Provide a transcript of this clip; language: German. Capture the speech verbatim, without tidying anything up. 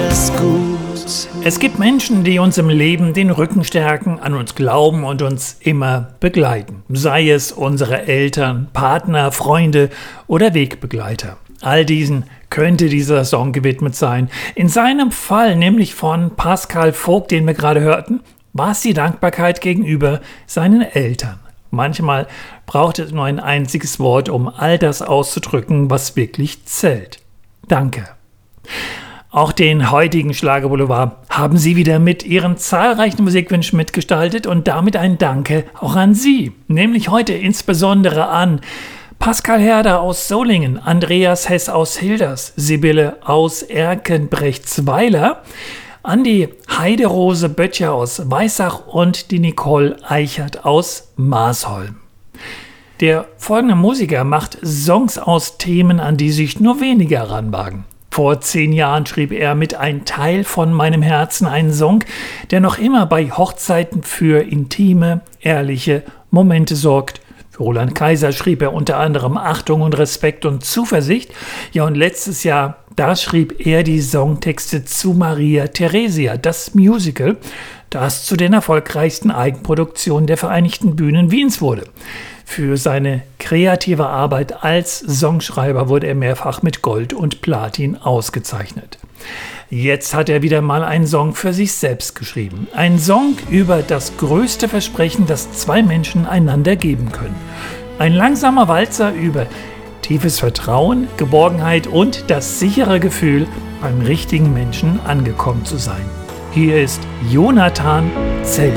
alles gut. Es gibt Menschen, die uns im Leben den Rücken stärken, an uns glauben und uns immer begleiten. Sei es unsere Eltern, Partner, Freunde oder Wegbegleiter. All diesen könnte dieser Song gewidmet sein. In seinem Fall, nämlich von Pascal Vogt, den wir gerade hörten, war es die Dankbarkeit gegenüber seinen Eltern. Manchmal braucht es nur ein einziges Wort, um all das auszudrücken, was wirklich zählt. Danke. Auch den heutigen Schlagerboulevard haben Sie wieder mit Ihren zahlreichen Musikwünschen mitgestaltet und damit ein Danke auch an Sie. Nämlich heute insbesondere an Pascal Herder aus Solingen, Andreas Hess aus Hilders, Sibylle aus Erkenbrechtsweiler, an die Heiderose Böttcher aus Weissach und die Nicole Eichert aus Maasholm. Der folgende Musiker macht Songs aus Themen, an die sich nur wenige heranwagen. Vor zehn Jahren schrieb er mit Ein Teil von meinem Herzen einen Song, der noch immer bei Hochzeiten für intime, ehrliche Momente sorgt. Für Roland Kaiser schrieb er unter anderem Achtung und Respekt und Zuversicht. Ja, und letztes Jahr, da schrieb er die Songtexte zu Maria Theresia, das Musical, das zu den erfolgreichsten Eigenproduktionen der Vereinigten Bühnen Wiens wurde. Für seine kreative Arbeit als Songschreiber wurde er mehrfach mit Gold und Platin ausgezeichnet. Jetzt hat er wieder mal einen Song für sich selbst geschrieben. Ein Song über das größte Versprechen, das zwei Menschen einander geben können. Ein langsamer Walzer über tiefes Vertrauen, Geborgenheit und das sichere Gefühl, beim richtigen Menschen angekommen zu sein. Hier ist Jonathan Zelt.